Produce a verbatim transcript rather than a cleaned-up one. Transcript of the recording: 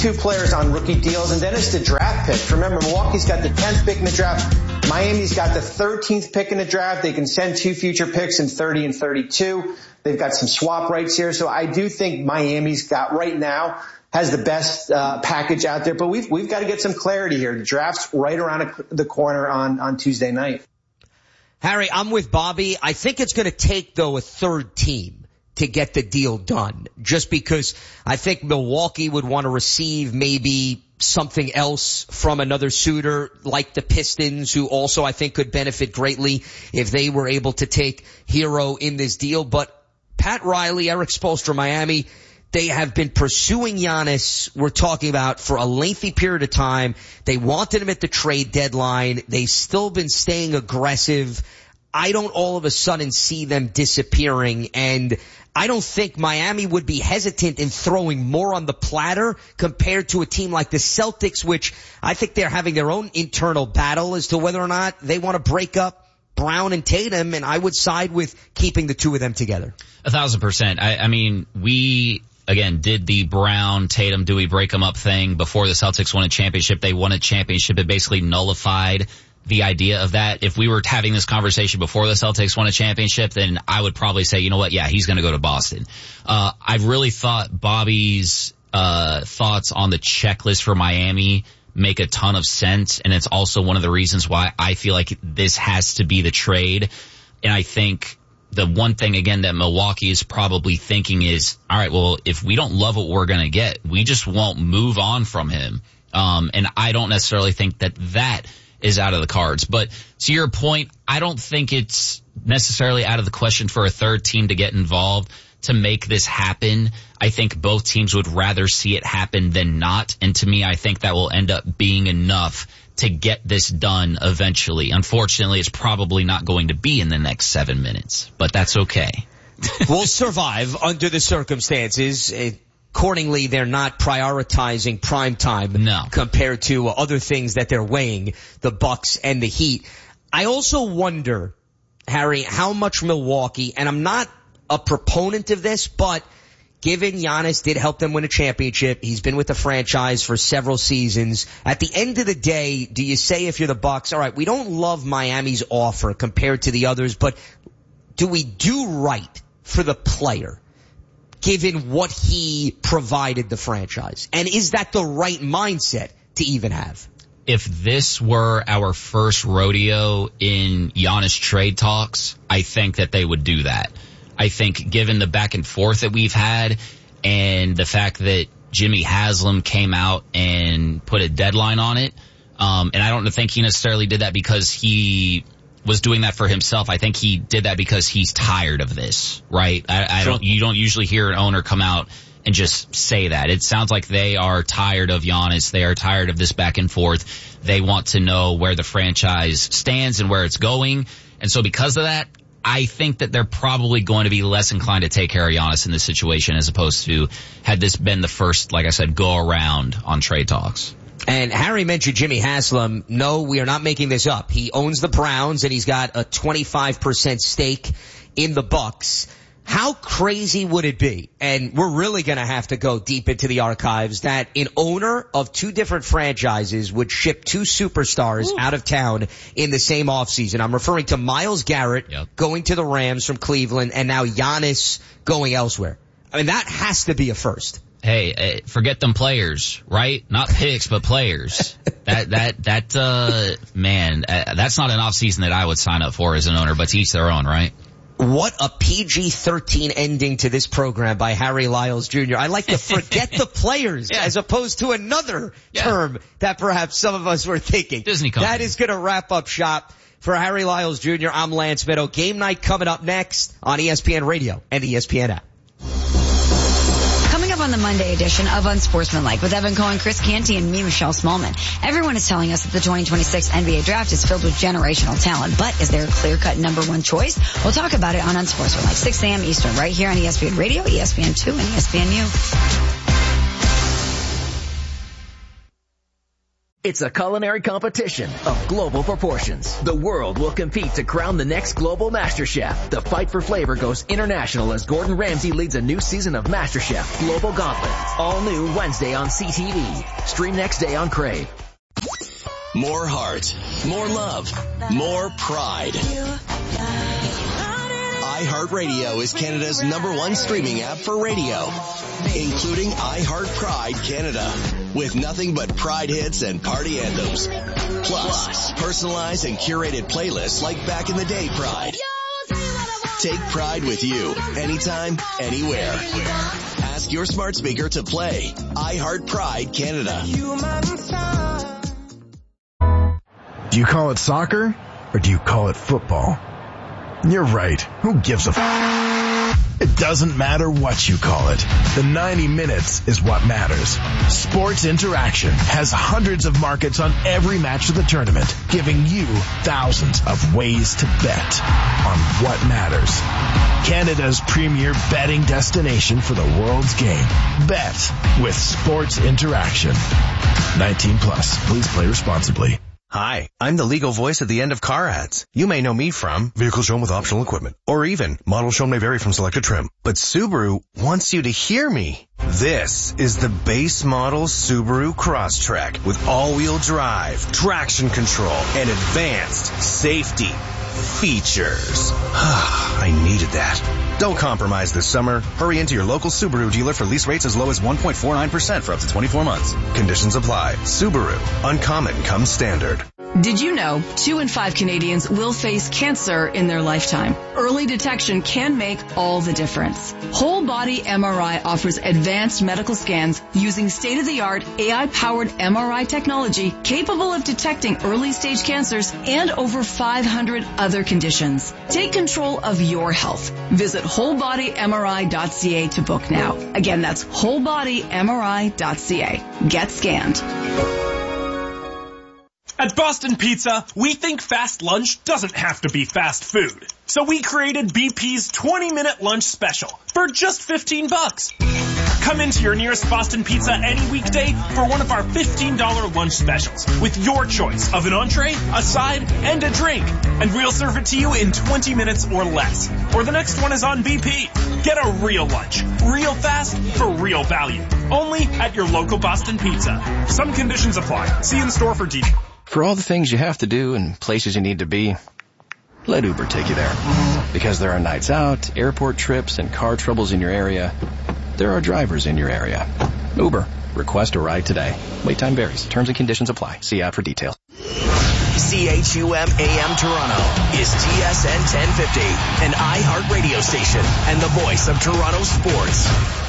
two players on rookie deals, and then it's the draft picks. Remember, Milwaukee's got the tenth pick in the draft. Miami's got the thirteenth pick in the draft. They can send two future picks in thirty and thirty-two. They've got some swap rights here. So I do think Miami's got right now has the best uh, package out there. But we've we've got to get some clarity here. The draft's right around the corner on, on Tuesday night. Harry, I'm with Bobby. I think it's going to take, though, a third team to get the deal done, just because I think Milwaukee would want to receive maybe something else from another suitor like the Pistons, who also I think could benefit greatly if they were able to take Hero in this deal. But Pat Riley, Eric Spoelstra, Miami, they have been pursuing Giannis, we're talking about, for a lengthy period of time. They wanted him at the trade deadline. They've still been staying aggressive. I don't all of a sudden see them disappearing, and I don't think Miami would be hesitant in throwing more on the platter compared to a team like the Celtics, which I think they're having their own internal battle as to whether or not they want to break up Brown and Tatum, and I would side with keeping the two of them together. A thousand percent. I, I mean, we, again, did the Brown, Tatum, do we break them up thing before the Celtics won a championship. They won a championship. It basically nullified the idea of that. If we were having this conversation before the Celtics won a championship, then I would probably say, you know what, yeah, he's going to go to Boston. Uh, I really thought Bobby's uh thoughts on the checklist for Miami make a ton of sense, and it's also one of the reasons why I feel like this has to be the trade. And I think the one thing, again, that Milwaukee is probably thinking is, all right, well, if we don't love what we're going to get, we just won't move on from him. Um, and I don't necessarily think that that is out of the cards. But to your point, I don't think it's necessarily out of the question for a third team to get involved to make this happen. I think both teams would rather see it happen than not. And to me, I think that will end up being enough to get this done eventually. Unfortunately, it's probably not going to be in the next seven minutes, but that's okay. We'll survive under the circumstances. Accordingly, they're not prioritizing prime time no. compared to other things that they're weighing, the Bucks and the Heat. I also wonder, Harry, how much Milwaukee, and I'm not a proponent of this, but given Giannis did help them win a championship, he's been with the franchise for several seasons. At the end of the day, do you say, if you're the Bucks, all right, we don't love Miami's offer compared to the others, but do we do right for the player given what he provided the franchise? And is that the right mindset to even have? If this were our first rodeo in Giannis trade talks, I think that they would do that. I think given the back and forth that we've had and the fact that Jimmy Haslam came out and put a deadline on it, um, and I don't think he necessarily did that because he was doing that for himself. I think he did that because he's tired of this, right? I, I don't, you don't usually hear an owner come out and just say that. It sounds like they are tired of Giannis. They are tired of this back and forth. They want to know where the franchise stands and where it's going. And so because of that, I think that they're probably going to be less inclined to take care of Giannis in this situation as opposed to had this been the first, like I said, go around on trade talks. And Harry mentioned Jimmy Haslam. No, we are not making this up. He owns the Browns and he's got a twenty-five percent stake in the Bucks. How crazy would it be? And we're really going to have to go deep into the archives that an owner of two different franchises would ship two superstars Ooh. out of town in the same offseason. I'm referring to Myles Garrett yep. going to the Rams from Cleveland and now Giannis going elsewhere. I mean, that has to be a first. Hey, forget them players, right? Not picks, but players. That, that, that, uh, man, that's not an offseason that I would sign up for as an owner, but to each their own, right? What a P G thirteen ending to this program by Harry Lyles Junior I like to forget the players yeah. as opposed to another yeah. term that perhaps some of us were thinking. Disney company. That is going to wrap up shop for Harry Lyles Junior I'm Lance Meadow. Game night coming up next on E S P N Radio and E S P N app. Coming up on the Monday edition of Unsportsmanlike with Evan Cohen, Chris Canty, and me, Michelle Smallman. Everyone is telling us that the twenty twenty-six N B A draft is filled with generational talent, but is there a clear-cut number one choice? We'll talk about it on Unsportsmanlike, six a.m. Eastern, right here on E S P N Radio, E S P N two, and E S P N U. It's a culinary competition of global proportions. The world will compete to crown the next global MasterChef. The fight for flavor goes international as Gordon Ramsay leads a new season of MasterChef Global Gauntlet. All new Wednesday on C T V. Stream next day on Crave. More heart, more love, more pride. iHeartRadio is Canada's number one streaming app for radio, including iHeart Pride Canada, with nothing but Pride hits and party anthems. Plus, personalized and curated playlists like Back in the Day Pride. Take Pride with you, anytime, anywhere. Ask your smart speaker to play iHeart Pride Canada. Do you call it soccer, or do you call it football? You're right. Who gives a f***? It doesn't matter what you call it. The ninety minutes is what matters. Sports Interaction has hundreds of markets on every match of the tournament, giving you thousands of ways to bet on what matters. Canada's premier betting destination for the world's game. Bet with Sports Interaction. nineteen plus. Please play responsibly. Hi, I'm the legal voice at the end of car ads. You may know me from vehicles shown with optional equipment, or even models shown may vary from selected trim. But Subaru wants you to hear me. This is the base model Subaru Crosstrek with all-wheel drive, traction control, and advanced safety features. I needed that. Don't compromise this summer. Hurry into your local Subaru dealer for lease rates as low as one point four nine percent for up to twenty-four months. Conditions apply. Subaru. Uncommon comes standard. Did you know two in five Canadians will face cancer in their lifetime? Early detection can make all the difference. Whole Body M R I offers advanced medical scans using state-of-the-art A I-powered M R I technology capable of detecting early-stage cancers and over five hundred other conditions. Take control of your health. Visit whole body M R I dot C A to book now. Again, that's whole body M R I dot C A. Get scanned. At Boston Pizza, we think fast lunch doesn't have to be fast food. So we created B P's twenty minute lunch special for just fifteen bucks. Come into your nearest Boston Pizza any weekday for one of our fifteen dollars lunch specials with your choice of an entree, a side, and a drink. And we'll serve it to you in twenty minutes or less. Or the next one is on B P. Get a real lunch, real fast, for real value. Only at your local Boston Pizza. Some conditions apply. See in store for details. For all the things you have to do and places you need to be, let Uber take you there. Because there are nights out, airport trips, and car troubles in your area, there are drivers in your area. Uber. Request a ride today. Wait time varies. Terms and conditions apply. See app for details. C H U M A M Toronto is T S N ten fifty, an iHeart radio station and the voice of Toronto sports.